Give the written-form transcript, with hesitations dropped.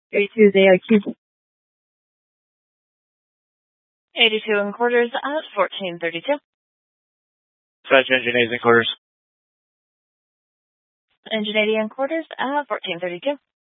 32 AIQ. 82 and quarters at 1432. Dispatch engine 8 and quarters. Engine 80 and quarters at 1432.